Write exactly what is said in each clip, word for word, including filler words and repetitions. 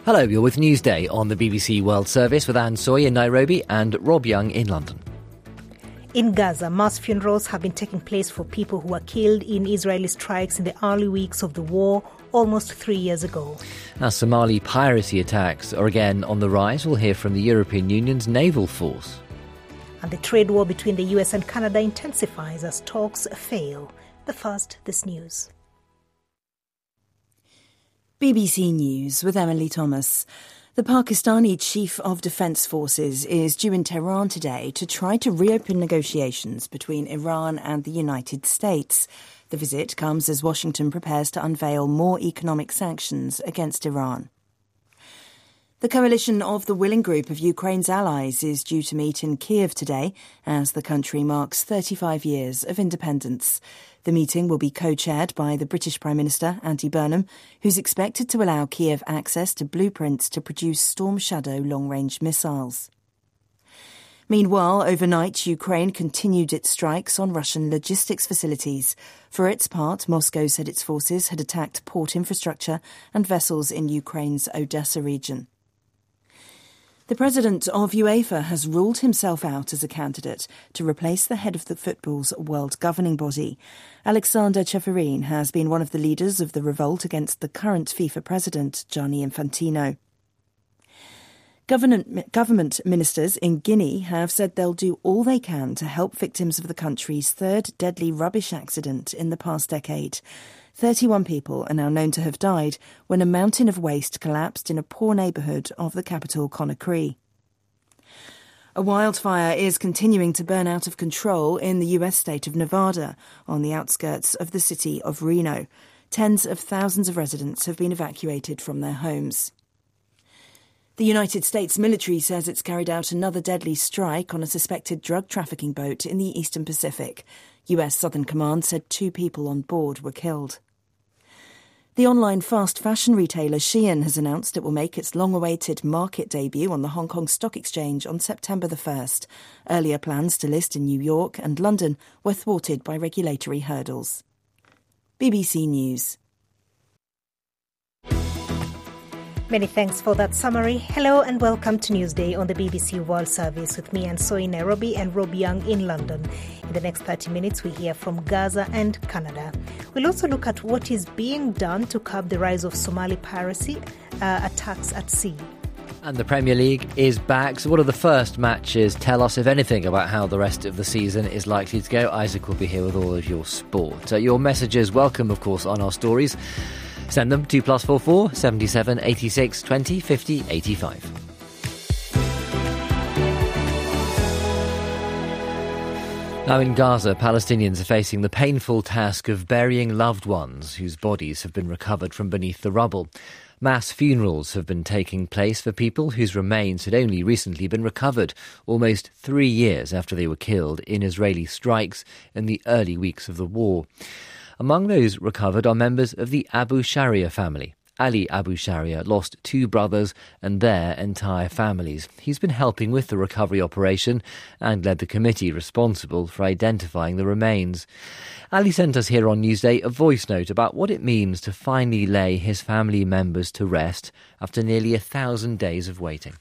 Hello, you're with Newsday on the B B C World Service with Anne Soy in Nairobi and Rob Young in London. In Gaza, mass funerals have been taking place for people who were killed in Israeli strikes in the early weeks of the war almost three years ago. Now, Somali piracy attacks are again on the rise. We'll hear from the European Union's naval force. And the trade war between the U S and Canada intensifies as talks fail. The first, this news. B B C News with Emily Thomas. The Pakistani Chief of Defence Forces is due in Tehran today to try to reopen negotiations between Iran and the United States. The visit comes as Washington prepares to unveil more economic sanctions against Iran. The coalition of the Willing Group of Ukraine's allies is due to meet in Kiev today as the country marks thirty-five years of independence. The meeting will be co-chaired by the British Prime Minister, Andy Burnham, who's expected to allow Kiev access to blueprints to produce Storm Shadow long-range missiles. Meanwhile, overnight, Ukraine continued its strikes on Russian logistics facilities. For its part, Moscow said its forces had attacked port infrastructure and vessels in Ukraine's Odessa region. The president of UEFA has ruled himself out as a candidate to replace the head of the football's world governing body. Alexander Ceferin has been one of the leaders of the revolt against the current FIFA president, Gianni Infantino. Government, government ministers in Guinea have said they'll do all they can to help victims of the country's third deadly rubbish accident in the past decade. thirty-one people are now known to have died when a mountain of waste collapsed in a poor neighbourhood of the capital, Conakry. A wildfire is continuing to burn out of control in the U S state of Nevada, on the outskirts of the city of Reno. Tens of thousands of residents have been evacuated from their homes. The United States military says it's carried out another deadly strike on a suspected drug trafficking boat in the Eastern Pacific. U S Southern Command said two people on board were killed. The online fast fashion retailer Shein has announced it will make its long-awaited market debut on the Hong Kong Stock Exchange on September the first. Earlier plans to list in New York and London were thwarted by regulatory hurdles. B B C News. Many thanks for that summary. Hello and welcome to Newsday on the B B C World Service with me, Anne Soy in Nairobi, and Rob Young in London. In the next thirty minutes, we hear from Gaza and Canada. We'll also look at what is being done to curb the rise of Somali piracy uh, attacks at sea. And the Premier League is back. So what are the first matches? Tell us, if anything, about how the rest of the season is likely to go. Isaac will be here with all of your sport. Uh, your messages welcome, of course, on our stories. Send them to plus four four seventy seven eighty six twenty fifty eighty five. Now in Gaza, Palestinians are facing the painful task of burying loved ones whose bodies have been recovered from beneath the rubble. Mass funerals have been taking place for people whose remains had only recently been recovered, almost three years after they were killed in Israeli strikes in the early weeks of the war. Among those recovered are members of the Abu Sharia family. Ali Abu Sharia lost two brothers and their entire families. He's been helping with the recovery operation and led the committee responsible for identifying the remains. Ali sent us here on Newsday a voice note about what it means to finally lay his family members to rest after nearly a thousand days of waiting.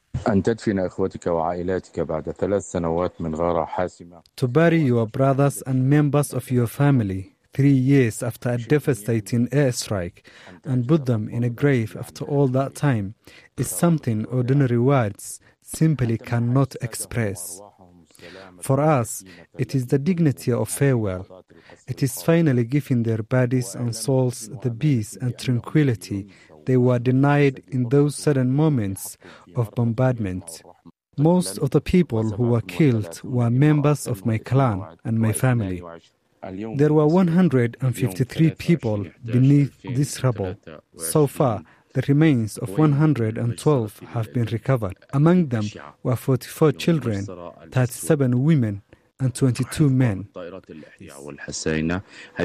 To bury your brothers and members of your family three years after a devastating airstrike and put them in a grave after all that time is something ordinary words simply cannot express. For us, it is the dignity of farewell. It is finally giving their bodies and souls the peace and tranquility they were denied in those sudden moments of bombardment. Most of the people who were killed were members of my clan and my family. There were one hundred fifty-three people beneath this rubble. So far, the remains of one hundred twelve have been recovered. Among them were forty-four children, thirty-seven women, and twenty-two men. The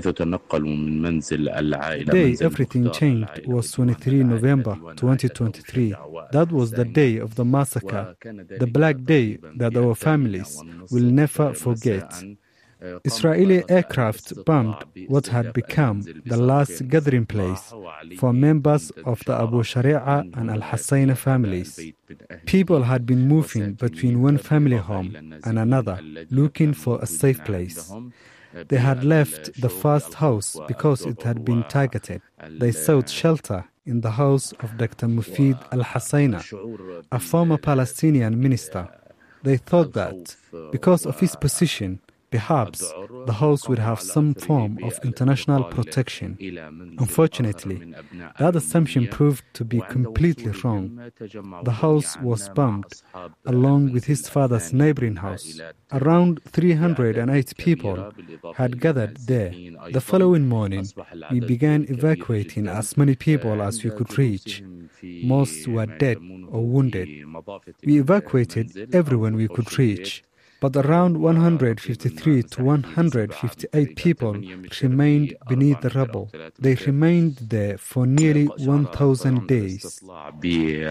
day everything changed was the twenty-third of November twenty twenty-three. That was the day of the massacre, the black day that our families will never forget. Israeli aircraft bombed what had become the last gathering place for members of the Abu Sharia and Al Hussein families. People had been moving between one family home and another, looking for a safe place. They had left the first house because it had been targeted. They sought shelter in the house of Doctor Mufid al-Husseina, a former Palestinian minister. They thought that, because of his position, perhaps the house would have some form of international protection. Unfortunately, that assumption proved to be completely wrong. The house was bombed, along with his father's neighboring house. Around three hundred eight people had gathered there. The following morning, we began evacuating as many people as we could reach. Most were dead or wounded. We evacuated everyone we could reach. But around one hundred fifty-three to one hundred fifty-eight people remained beneath the rubble. They remained there for nearly one thousand days. The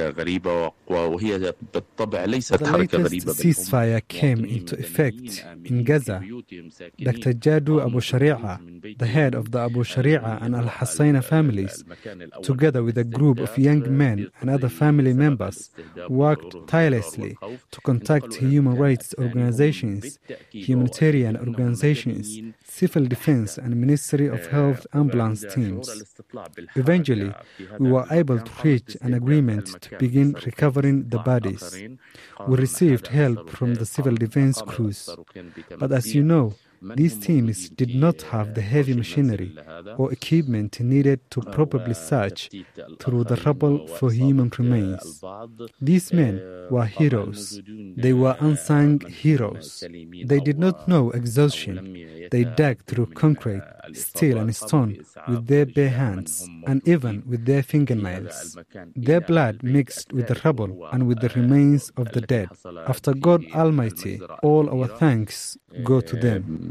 latest ceasefire came into effect in Gaza. Doctor Jadu Abu Sharia, the head of the Abu Sharia and Al Husseina families, together with a group of young men and other family members, worked tirelessly to contact human rights organizations, humanitarian organizations, civil defense and Ministry of Health ambulance teams. Eventually, we were able to reach an agreement to begin recovering the bodies. We received help from the civil defense crews. But as you know, these teams did not have the heavy machinery or equipment needed to properly search through the rubble for human remains. These men were heroes. They were unsung heroes. They did not know exhaustion. They dug through concrete, steel and stone with their bare hands and even with their fingernails. Their blood mixed with the rubble and with the remains of the dead. After God Almighty, all our thanks go to them.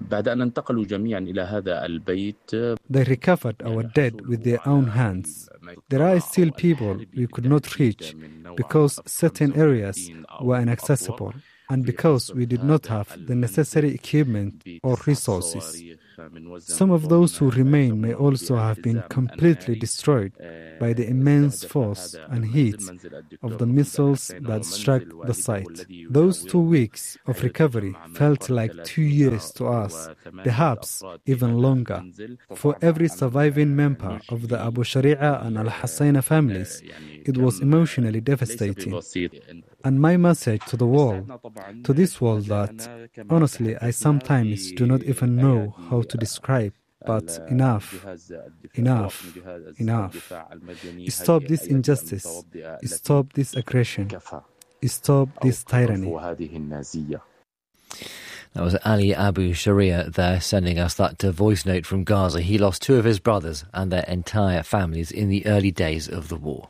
They recovered our dead with their own hands. There are still people we could not reach because certain areas were inaccessible and because we did not have the necessary equipment or resources. Some of those who remain may also have been completely destroyed by the immense force and heat of the missiles that struck the site. Those two weeks of recovery felt like two years to us, perhaps even longer. For every surviving member of the Abu Sharia and Al Husseina families, it was emotionally devastating. And my message to the world, to this world that, honestly, I sometimes do not even know how to describe, but enough, enough, enough. Stop this injustice. Stop this aggression. Stop this tyranny. That was Ali Abu Sharia there sending us that uh, voice note from Gaza. He lost two of his brothers and their entire families in the early days of the war.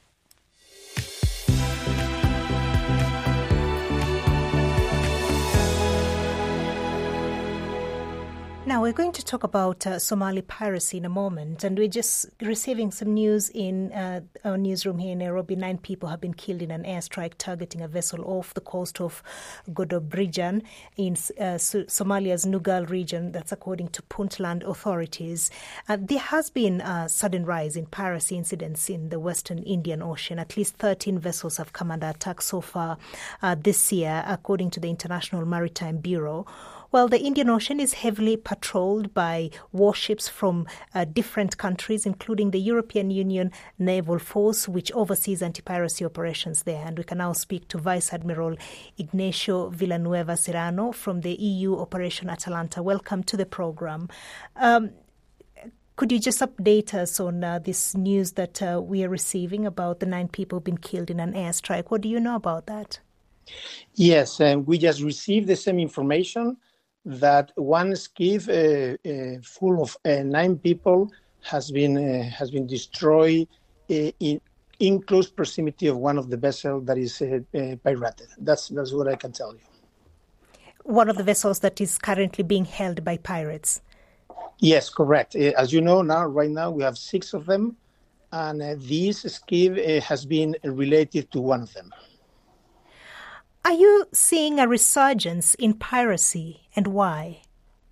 Now, we're going to talk about uh, Somali piracy in a moment, and we're just receiving some news in uh, our newsroom here in Nairobi. Nine people have been killed in an airstrike targeting a vessel off the coast of Godobrijan in uh, Somalia's Nugal region. That's according to Puntland authorities. Uh, there has been a sudden rise in piracy incidents in the Western Indian Ocean. At least thirteen vessels have come under attack so far uh, this year, according to the International Maritime Bureau. Well, the Indian Ocean is heavily patrolled by warships from uh, different countries, including the European Union Naval Force, which oversees anti-piracy operations there. And we can now speak to Vice Admiral Ignacio Villanueva Serrano from the E U Operation Atalanta. Welcome to the program. Um, could you just update us on uh, this news that uh, we are receiving about the nine people being killed in an airstrike? What do you know about that? Yes, uh, we just received the same information that one skiff uh, uh, full of uh, nine people has been uh, has been destroyed uh, in in close proximity of one of the vessels that is uh, uh, pirated. That's that's what I can tell you. One of the vessels that is currently being held by pirates. Yes, correct. Uh, as you know now, right now we have six of them, and uh, this skiff uh, has been related to one of them. Are you seeing a resurgence in piracy, and why?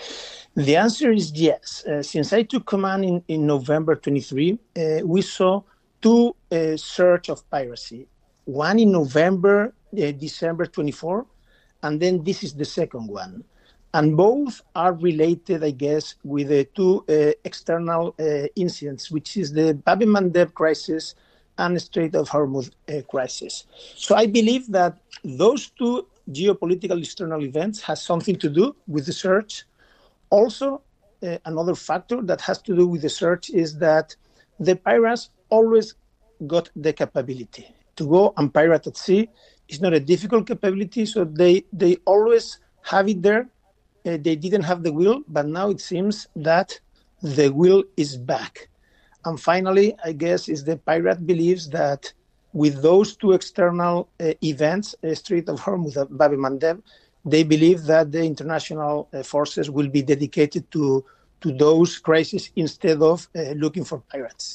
The answer is yes. Uh, since I took command in, in November twenty-three, uh, we saw two uh, surge of piracy. One in November, uh, December twenty-four, and then this is the second one. And both are related, I guess, with the two uh, external uh, incidents, which is the Bab el-Mandeb crisis and the Strait of Hormuz uh, crisis. So I believe that those two geopolitical external events has something to do with the surge. Also, uh, another factor that has to do with the surge is that the pirates always got the capability to go and pirate at sea. It's not a difficult capability, so they, they always have it there. Uh, they didn't have the will, but now it seems that the will is back. And finally, I guess, is the pirate believes that with those two external uh, events, uh, Strait of Hormuz and Bab el-Mandeb, they believe that the international uh, forces will be dedicated to, to those crises instead of uh, looking for pirates.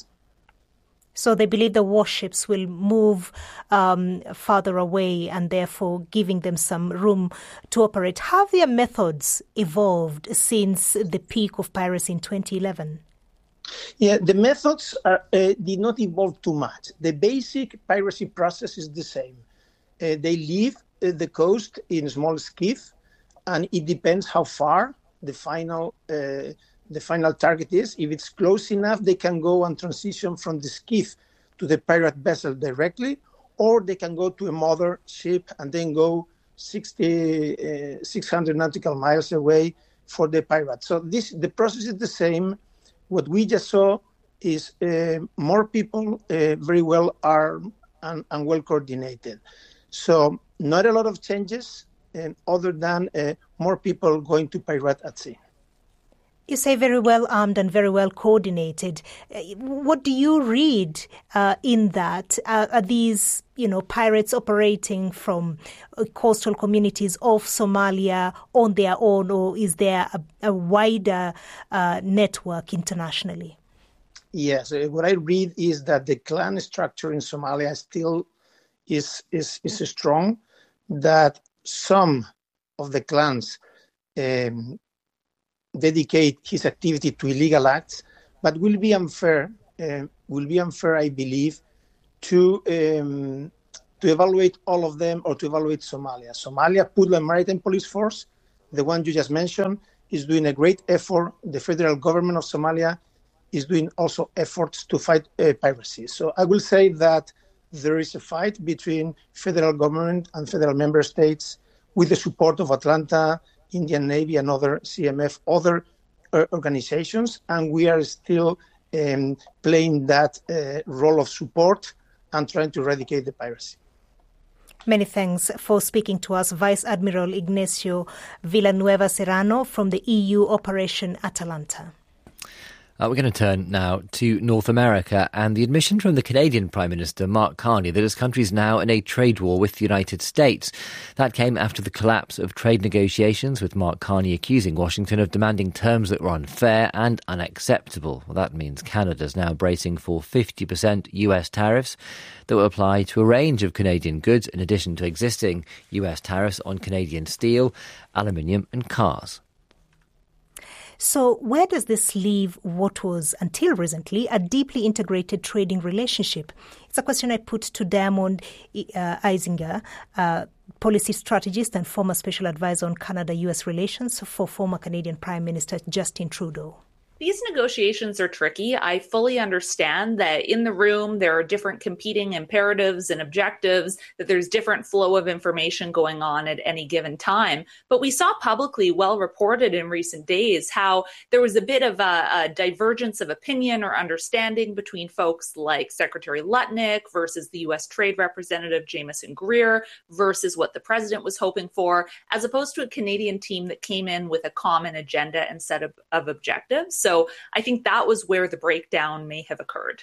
So they believe the warships will move um, farther away and therefore giving them some room to operate. How have their methods evolved since the peak of piracy in twenty eleven? Yeah, the methods are, uh, did not evolve too much. The basic piracy process is the same. Uh, they leave uh, the coast in small skiff, and it depends how far the final uh, the final target is. If it's close enough, they can go and transition from the skiff to the pirate vessel directly, or they can go to a mother ship and then go sixty, uh, six hundred nautical miles away for the pirate. So this the process is the same. What we just saw is uh, more people uh, very well armed and, and well coordinated. So not a lot of changes uh, other than uh, more people going to pirate at sea. You say very well armed and very well coordinated. What do you read uh, in that? Uh, are these, you know, pirates operating from uh, coastal communities of Somalia on their own, or is there a, a wider uh, network internationally? Yes, uh, what I read is that the clan structure in Somalia still is is is strong. That some of the clans Um, dedicate his activity to illegal acts, but will be unfair, uh, will be unfair, I believe, to um, to evaluate all of them or to evaluate Somalia. Somalia, Puntland Maritime Police Force, the one you just mentioned, is doing a great effort. The federal government of Somalia is doing also efforts to fight uh, piracy. So I will say that there is a fight between federal government and federal member states with the support of Atlanta, Indian Navy, and other C M F, other uh, organizations, and we are still um, playing that uh, role of support and trying to eradicate the piracy. Many thanks for speaking to us, Vice Admiral Ignacio Villanueva Serrano from the E U Operation Atalanta. Uh, we're going to turn now to North America and the admission from the Canadian Prime Minister, Mark Carney, that his country is now in a trade war with the United States. That came after the collapse of trade negotiations, with Mark Carney accusing Washington of demanding terms that were unfair and unacceptable. Well, that means Canada's now bracing for fifty percent U S tariffs that will apply to a range of Canadian goods, in addition to existing U S tariffs on Canadian steel, aluminium and cars. So where does this leave what was, until recently, a deeply integrated trading relationship? It's a question I put to Diamond uh, Eisinger, uh, policy strategist and former special advisor on Canada-U S relations for former Canadian Prime Minister Justin Trudeau. These negotiations are tricky. I fully understand that in the room there are different competing imperatives and objectives, that there's different flow of information going on at any given time. But we saw publicly, well reported in recent days, how there was a bit of a, a divergence of opinion or understanding between folks like Secretary Lutnick versus the U S Trade Representative Jameson Greer versus what the president was hoping for, as opposed to a Canadian team that came in with a common agenda and set of, of objectives. So I think that was where the breakdown may have occurred.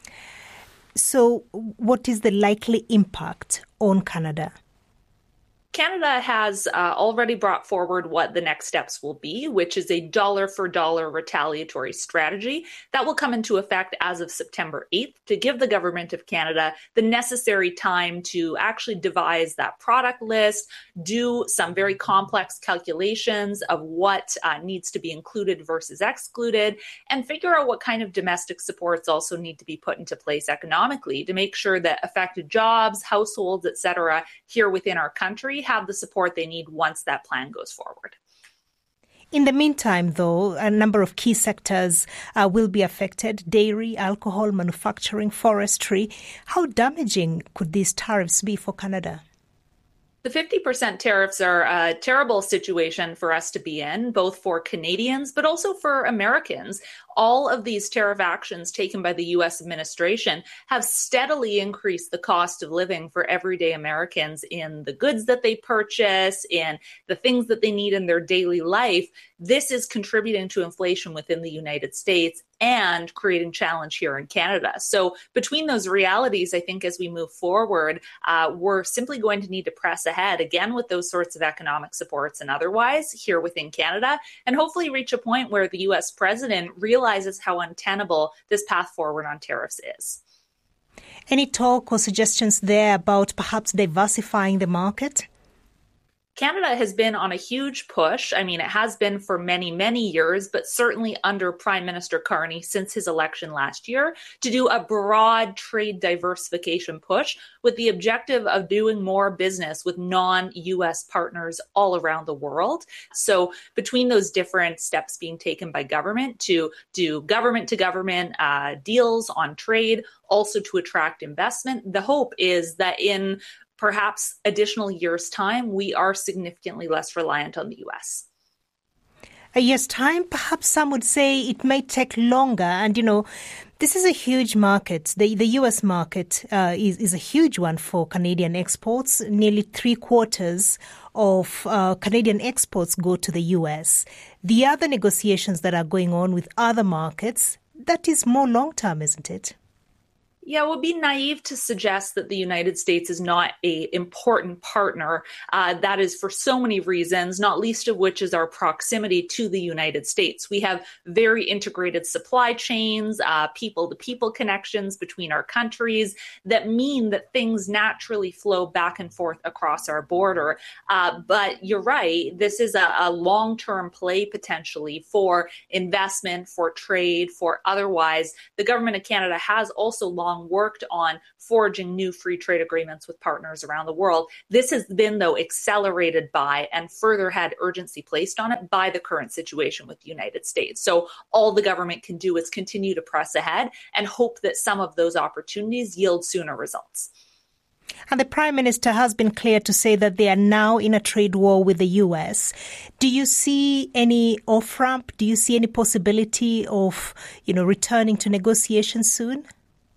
So what is the likely impact on Canada? Canada has uh, already brought forward what the next steps will be, which is a dollar-for-dollar retaliatory strategy that will come into effect as of September eighth to give the government of Canada the necessary time to actually devise that product list, do some very complex calculations of what uh, needs to be included versus excluded, and figure out what kind of domestic supports also need to be put into place economically to make sure that affected jobs, households, et cetera, here within our country have the support they need once that plan goes forward. In the meantime, though, a number of key sectors uh, will be affected: dairy, alcohol, manufacturing, forestry. How damaging could these tariffs be for Canada? The fifty percent tariffs are a terrible situation for us to be in, both for Canadians, but also for Americans. All of these tariff actions taken by the U S administration have steadily increased the cost of living for everyday Americans in the goods that they purchase, in the things that they need in their daily life. This is contributing to inflation within the United States and creating challenge here in Canada. So between those realities, I think as we move forward, uh, we're simply going to need to press ahead again with those sorts of economic supports and otherwise here within Canada, and hopefully reach a point where the U S president realizes how untenable this path forward on tariffs is. Any talk or suggestions there about perhaps diversifying the market? Canada has been on a huge push. I mean, it has been for many, many years, but certainly under Prime Minister Carney since his election last year, to do a broad trade diversification push with the objective of doing more business with non-U S partners all around the world. So between those different steps being taken by government to do government-to-government uh, deals on trade, also to attract investment, the hope is that in perhaps additional years' time, we are significantly less reliant on the U S. A year's time, perhaps some would say it may take longer. And, you know, this is a huge market. The, the U S market uh, is, is a huge one for Canadian exports. Nearly three quarters of uh, Canadian exports go to the U S. The other negotiations that are going on with other markets, that is more long-term, isn't it? Yeah, it would be naive to suggest that the United States is not an important partner. Uh, that is for so many reasons, not least of which is our proximity to the United States. We have very integrated supply chains, uh, people-to-people connections between our countries that mean that things naturally flow back and forth across our border. Uh, but you're right, this is a, a long-term play potentially for investment, for trade, for otherwise. The government of Canada has also long worked on forging new free trade agreements with partners around the world. This has been, though, accelerated by and further had urgency placed on it by the current situation with the United States. So all the government can do is continue to press ahead and hope that some of those opportunities yield sooner results. And the Prime Minister has been clear to say that they are now in a trade war with the U S. Do you see any off-ramp? Do you see any possibility of, you know, returning to negotiations soon?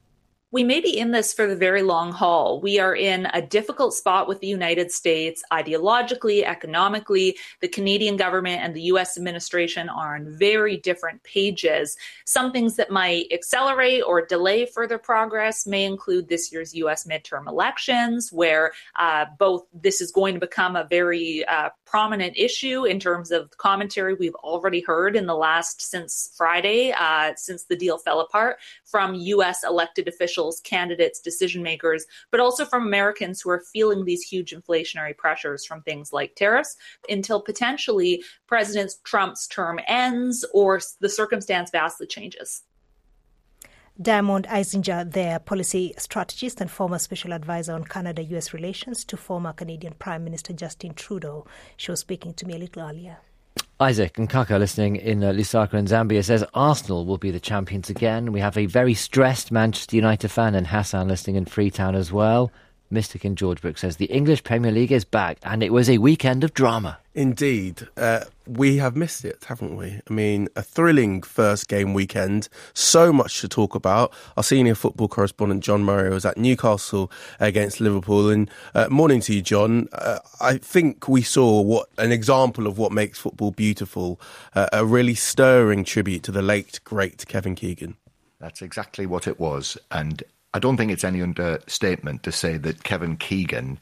We may be in this for the very long haul. We are in a difficult spot with the United States ideologically, economically. The Canadian government and the U S administration are on very different pages. Some things that might accelerate or delay further progress may include this year's U S midterm elections, where uh, both this is going to become a very uh, prominent issue in terms of commentary we've already heard in the last, since Friday, uh, since the deal fell apart, from U S elected officials, candidates, decision makers, but also from Americans who are feeling these huge inflationary pressures from things like tariffs until potentially President Trump's term ends or the circumstance vastly changes. Diamond Eisinger, their policy strategist and former special advisor on Canada-U S relations to former Canadian Prime Minister Justin Trudeau. She was speaking to me a little earlier. Isaac and Kaka listening in uh, Lusaka in Zambia says Arsenal will be the champions again. We have a very stressed Manchester United fan, and Hassan listening in Freetown as well. Mystic in Georgebrook says the English Premier League is back and it was a weekend of drama. Indeed. Uh, we have missed it, haven't we? I mean, a thrilling first game weekend. So much to talk about. Our senior football correspondent, John Murray, was at Newcastle against Liverpool. And uh, morning to you, John. Uh, I think we saw what an example of what makes football beautiful. Uh, a really stirring tribute to the late, great Kevin Keegan. That's exactly what it was. And I don't think it's any understatement to say that Kevin Keegan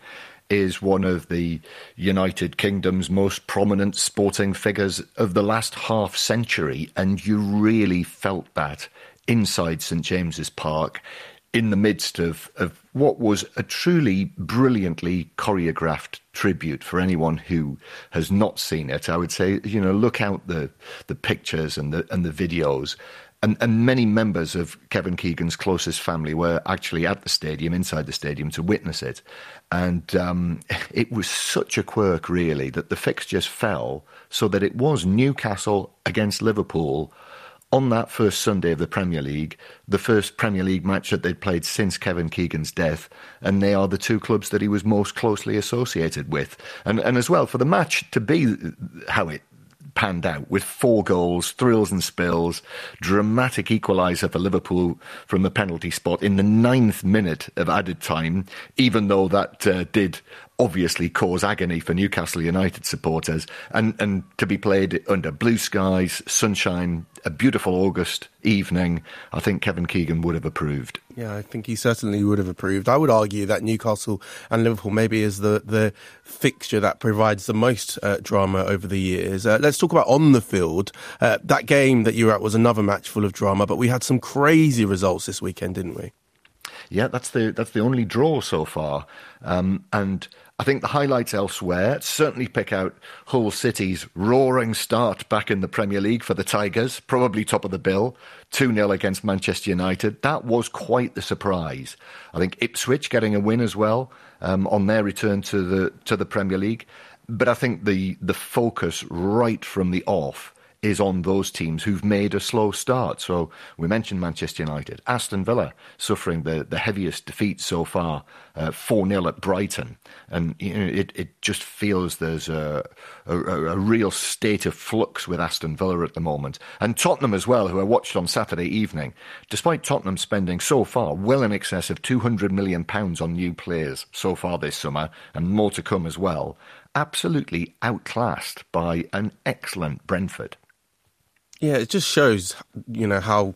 is one of the United Kingdom's most prominent sporting figures of the last half century, and you really felt that inside St James's Park in the midst of, of what was a truly brilliantly choreographed tribute. For anyone who has not seen it, I would say, you know, look out the the pictures and the and the videos. And, and many members of Kevin Keegan's closest family were actually at the stadium, inside the stadium, to witness it. And um, it was such a quirk, really, that the fixtures fell so that it was Newcastle against Liverpool on that first Sunday of the Premier League, the first Premier League match that they'd played since Kevin Keegan's death. And they are the two clubs that he was most closely associated with. And, and as well, for the match to be how it panned out, with four goals, thrills and spills, dramatic equaliser for Liverpool from the penalty spot in the ninth minute of added time, even though that uh, did obviously cause agony for Newcastle United supporters, and, and to be played under blue skies, sunshine, a beautiful August evening. I think Kevin Keegan would have approved. Yeah, I think he certainly would have approved. I would argue that Newcastle and Liverpool maybe is the, the fixture that provides the most uh, drama over the years. Uh, let's talk about on the field. Uh, that game that you were at was another match full of drama, but we had some crazy results this weekend, didn't we? Yeah, that's the that's the only draw so far. Um, and I think the highlights elsewhere certainly pick out Hull City's roaring start back in the Premier League for the Tigers, probably top of the bill, two nil against Manchester United. That was quite the surprise. I think Ipswich getting a win as well um, on their return to the to the Premier League. But I think the the focus right from the off is on those teams who've made a slow start. So we mentioned Manchester United. Aston Villa suffering the, the heaviest defeat so far, uh, four nil at Brighton. And you know, it, it just feels there's a, a, a real state of flux with Aston Villa at the moment. And Tottenham as well, who I watched on Saturday evening. Despite Tottenham spending so far well in excess of two hundred million pounds on new players so far this summer, and more to come as well, absolutely outclassed by an excellent Brentford. Yeah, it just shows, you know, how,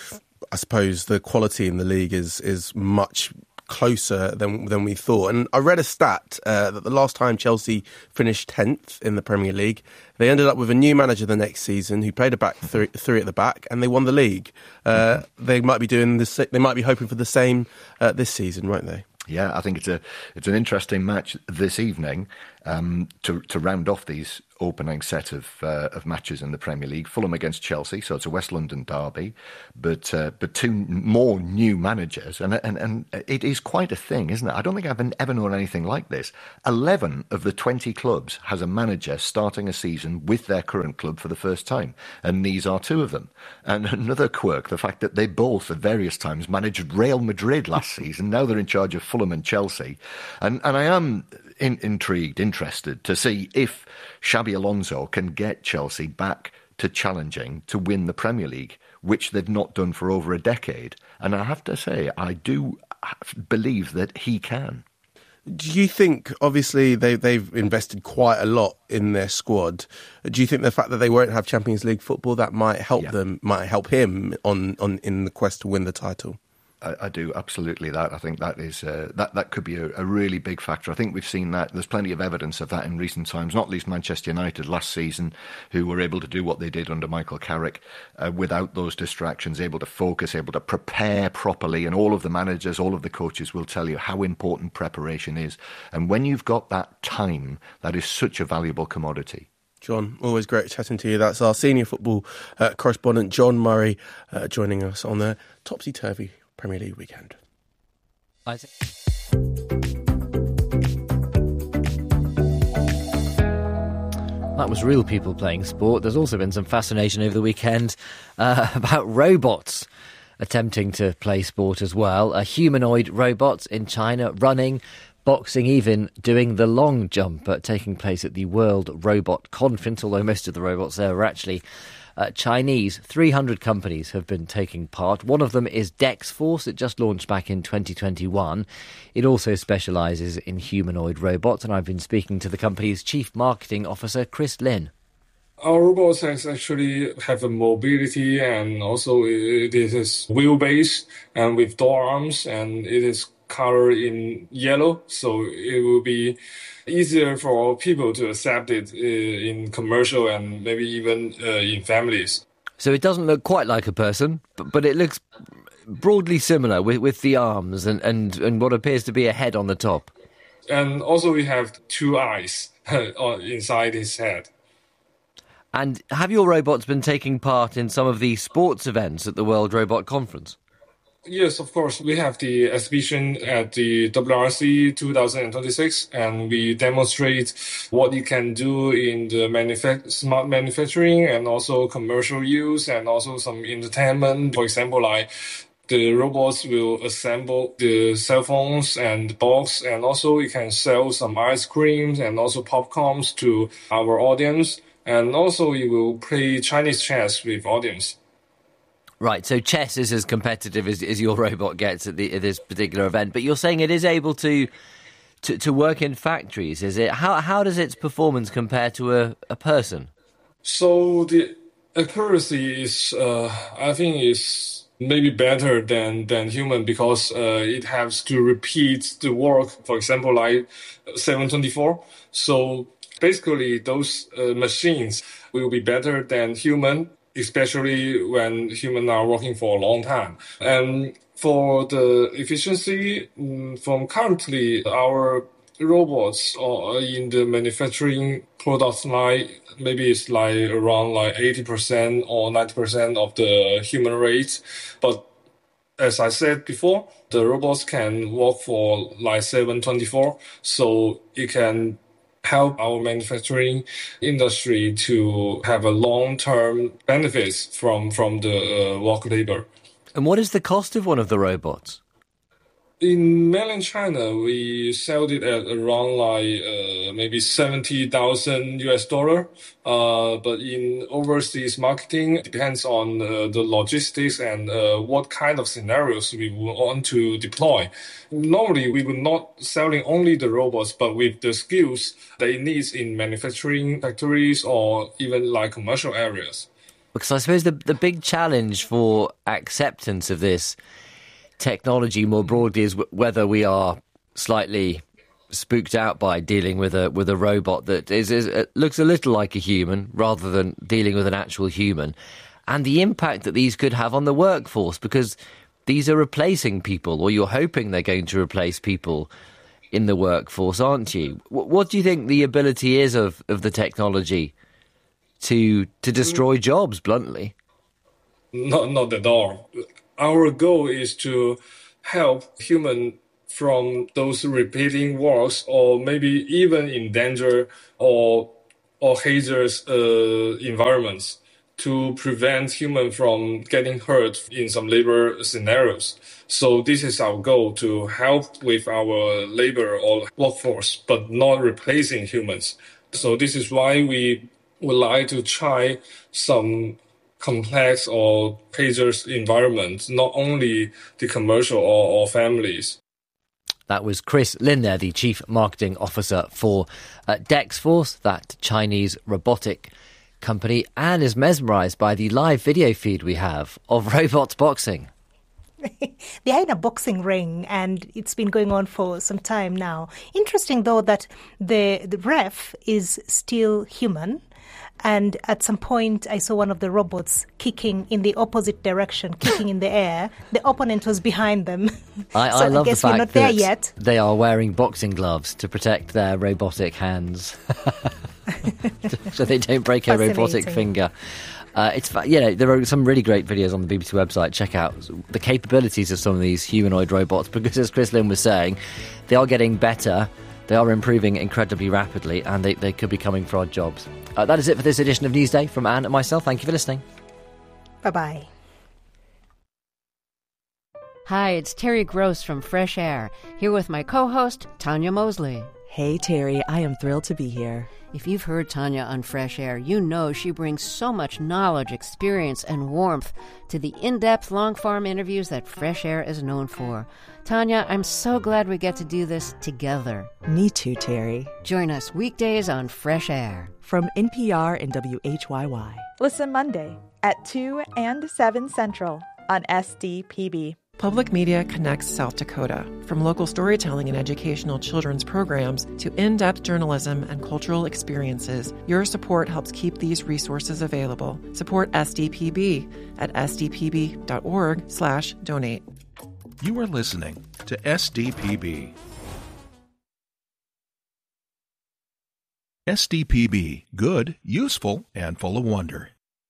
I suppose, the quality in the league is is much closer than than we thought. And I read a stat uh, that the last time Chelsea finished tenth in the Premier League, they ended up with a new manager the next season who played a back three, three at the back, and they won the league. Uh, they might be doing this. They might be hoping for the same uh, this season, won't they? Yeah, I think it's a it's an interesting match this evening um, to to round off these opening set of uh, of matches in the Premier League. Fulham against Chelsea, so it's a West London derby, but uh, but two more new managers, and and and it is quite a thing, isn't it? I don't think I've ever known anything like this. Eleven of the twenty clubs has a manager starting a season with their current club for the first time, and these are two of them. And another quirk, the fact that they both at various times managed Real Madrid last season. Now they're in charge of Fulham and Chelsea, and and I am in, intrigued, interested to see if Xabi Alonso can get Chelsea back to challenging to win the Premier League, which they've not done for over a decade. And I have to say, I do believe that he can. Do you think, obviously, they, they've invested quite a lot in their squad. Do you think the fact that they won't have Champions League football, that might help yeah. them, might help him on, on in the quest to win the title? I, I do, absolutely that. I think that is uh, that, that could be a, a really big factor. I think we've seen that. There's plenty of evidence of that in recent times, not least Manchester United last season, who were able to do what they did under Michael Carrick uh, without those distractions, able to focus, able to prepare properly. And all of the managers, all of the coaches will tell you how important preparation is. And when you've got that time, that is such a valuable commodity. John, always great chatting to you. That's our senior football uh, correspondent, John Murray, uh, joining us on the topsy-turvy Premier League weekend. I think that was real people playing sport. There's also been some fascination over the weekend uh, about robots attempting to play sport as well. A humanoid robots in China running, boxing, even doing the long jump, uh, taking place at the World Robot Conference, although most of the robots there were actually Uh, Chinese. three hundred companies have been taking part. One of them is DexForce. It just launched back in twenty twenty-one. It also specialises in humanoid robots, and I've been speaking to the company's chief marketing officer, Chris Lin. Our robots actually have a mobility, and also it is wheelbase and with door arms, and it is color in yellow, so it will be easier for people to accept it uh, in commercial and maybe even uh, in families. So it doesn't look quite like a person, but, but it looks broadly similar with, with the arms and, and, and what appears to be a head on the top. And also we have two eyes inside his head. And have your robots been taking part in some of the sports events at the World Robot Conference? Yes, of course. We have the exhibition at the W R C twenty twenty-six, and we demonstrate what you can do in the manufa- smart manufacturing and also commercial use and also some entertainment. For example, like the robots will assemble the cell phones and box, and also we can sell some ice creams and also popcorns to our audience. And also you will play Chinese chess with audience. Right, so chess is as competitive as, as your robot gets at, the, at this particular event, but you're saying it is able to to, to work in factories, is it? How how does its performance compare to a, a person? So the accuracy is, uh, I think, is maybe better than, than human because uh, it has to repeat the work, for example, like seven twenty-four. So basically, those uh, machines will be better than human, especially when humans are working for a long time. And for the efficiency, from currently, our robots are in the manufacturing products line, maybe it's like around like eighty percent or ninety percent of the human rate. But as I said before, the robots can work for like seven twenty-four, so it can help our manufacturing industry to have a long-term benefits from, from the uh, work labor. And what is the cost of one of the robots? In mainland China, we sold it at around like uh, maybe seventy thousand U S dollar. Uh, but in overseas marketing, it depends on uh, the logistics and uh, what kind of scenarios we want to deploy. Normally, we will not selling only the robots, but with the skills that it needs in manufacturing factories or even like commercial areas. Because I suppose the the big challenge for acceptance of this technology more broadly is w- whether we are slightly spooked out by dealing with a with a robot that is, is uh, looks a little like a human rather than dealing with an actual human, and the impact that these could have on the workforce, because these are replacing people, or you're hoping they're going to replace people in the workforce, aren't you? W- what do you think the ability is of, of the technology to to destroy jobs, bluntly? Not not at all. Our goal is to help humans from those repeating works or maybe even in danger or or hazardous uh, environments to prevent humans from getting hurt in some labor scenarios. So this is our goal, to help with our labor or workforce, but not replacing humans. So this is why we would like to try some complex or hazardous environments, not only the commercial or, or families. That was Chris Lin there, the Chief Marketing Officer for uh, Dexforce, that Chinese robotic company, and is mesmerised by the live video feed we have of robots boxing. They're in a boxing ring, and it's been going on for some time now. Interesting, though, that the, the ref is still human. And at some point, I saw one of the robots kicking in the opposite direction, kicking in the air. The opponent was behind them. I, so I love I guess the fact we're not there that yet. They are wearing boxing gloves to protect their robotic hands, so they don't break a robotic finger. Uh, it's you know there are some really great videos on the B B C website. Check out the capabilities of some of these humanoid robots, because as Chris Lin was saying, they are getting better. They are improving incredibly rapidly, and they, they could be coming for our jobs. Uh, that is it for this edition of Newsday. From Anne and myself, thank you for listening. Bye-bye. Hi, it's Terry Gross from Fresh Air, here with my co-host, Tanya Mosley. Hey, Terry, I am thrilled to be here. If you've heard Tanya on Fresh Air, you know she brings so much knowledge, experience, and warmth to the in-depth long-form interviews that Fresh Air is known for. Tanya, I'm so glad we get to do this together. Me too, Terry. Join us weekdays on Fresh Air. From N P R and W H Y Y. Listen Monday at two and seven Central on S D P B. Public Media connects South Dakota. From local storytelling and educational children's programs to in-depth journalism and cultural experiences, your support helps keep these resources available. Support S D P B at sdpb.org slash donate. You are listening to S D P B. S D P B, good, useful, and full of wonder.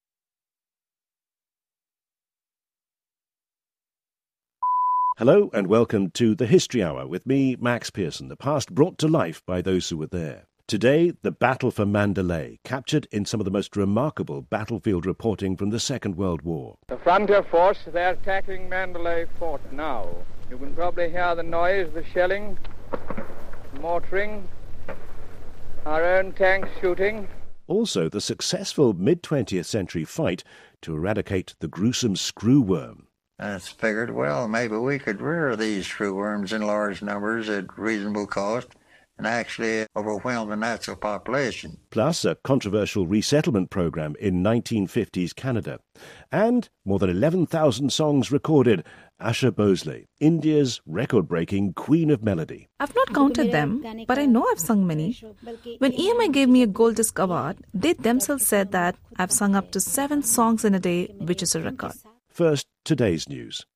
Hello and welcome to the History Hour with me, Max Pearson, the past brought to life by those who were there. Today, the Battle for Mandalay, captured in some of the most remarkable battlefield reporting from the Second World War. The frontier force, they're attacking Mandalay Fort now. You can probably hear the noise, the shelling, mortaring, our own tanks shooting. Also, the successful mid-twentieth century fight to eradicate the gruesome screw worm. I figured, well, maybe we could rear these screwworms in large numbers at reasonable cost and actually overwhelm the natural population. Plus a controversial resettlement program in nineteen fifties Canada. And more than eleven thousand songs recorded. Asha Bhosle, India's record-breaking Queen of Melody. I've not counted them, but I know I've sung many. When E M I gave me a Gold Disc Award, they themselves said that I've sung up to seven songs in a day, which is a record. First, today's news.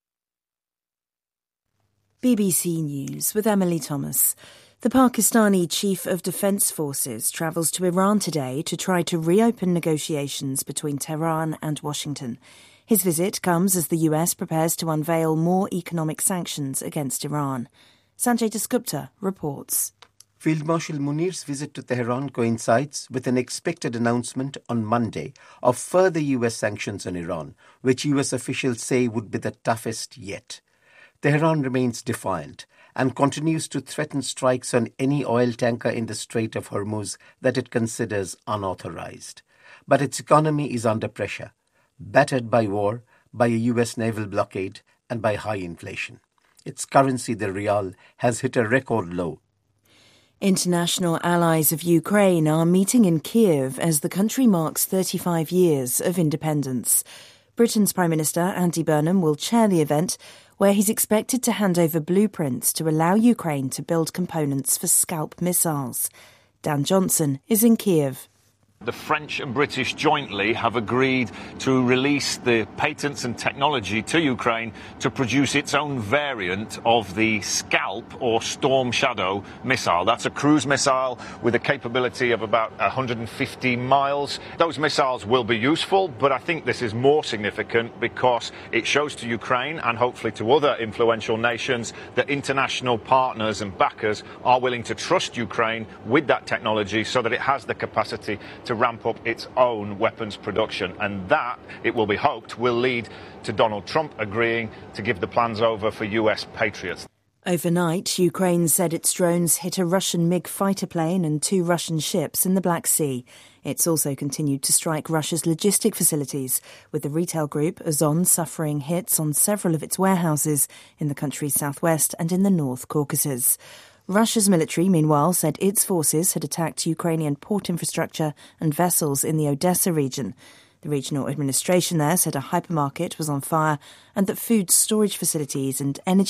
B B C News with Emily Thomas. The Pakistani Chief of Defence Forces travels to Iran today to try to reopen negotiations between Tehran and Washington. His visit comes as the U S prepares to unveil more economic sanctions against Iran. Sanjay Dasgupta reports. Field Marshal Munir's visit to Tehran coincides with an expected announcement on Monday of further U S sanctions on Iran, which U S officials say would be the toughest yet. Tehran remains defiant and continues to threaten strikes on any oil tanker in the Strait of Hormuz that it considers unauthorized. But its economy is under pressure, battered by war, by a U S naval blockade, and by high inflation. Its currency, the rial, has hit a record low. International allies of Ukraine are meeting in Kiev as the country marks thirty-five years of independence. Britain's Prime Minister Andy Burnham will chair the event, where he's expected to hand over blueprints to allow Ukraine to build components for Scalp missiles. Dan Johnson is in Kiev. The French and British jointly have agreed to release the patents and technology to Ukraine to produce its own variant of the Scalp or Storm Shadow missile. That's a cruise missile with a capability of about one hundred fifty miles. Those missiles will be useful, but I think this is more significant because it shows to Ukraine and hopefully to other influential nations that international partners and backers are willing to trust Ukraine with that technology so that it has the capacity to to ramp up its own weapons production. And that, it will be hoped, will lead to Donald Trump agreeing to give the plans over for U S Patriots. Overnight, Ukraine said its drones hit a Russian MiG fighter plane and two Russian ships in the Black Sea. It's also continued to strike Russia's logistic facilities, with the retail group Ozon suffering hits on several of its warehouses in the country's southwest and in the North Caucasus. Russia's military, meanwhile, said its forces had attacked Ukrainian port infrastructure and vessels in the Odessa region. The regional administration there said a hypermarket was on fire and that food storage facilities and energy